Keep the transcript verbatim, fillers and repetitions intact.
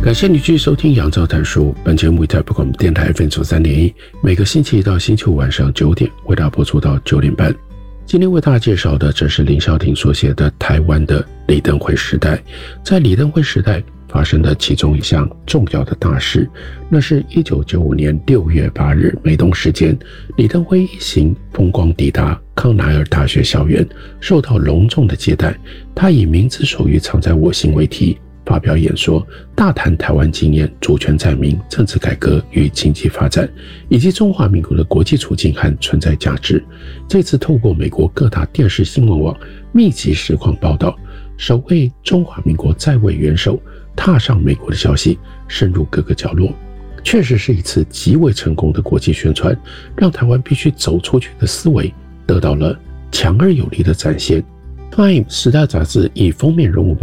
感谢你继续收听杨照谈书，本节目在不管电台 F M 九三点一，每个星期一到星期五晚上九点为大家播出到九点半。今天为大家介绍的，这是林孝庭所写的《台湾的李登辉时代》。在李登辉时代发生的其中一项重要的大事，那是一九九五年六月八日美东时间，李登辉一行风光抵达康奈尔大学校园，受到隆重的接待。他以名之所欲藏在我心为题，发表演说，大谈台湾经验、主权在民、政治改革与经济发展，以及中华民国的国际处境和存在价值。这次透过美国各大电视新闻网密集实况报道，首位中华民国在位元首踏上美国的消息深入各个角落，确实是一次极为成功的国际宣传，让台湾必须走出去的思维得到了强而有力的展现。Time 时代杂志以封面人物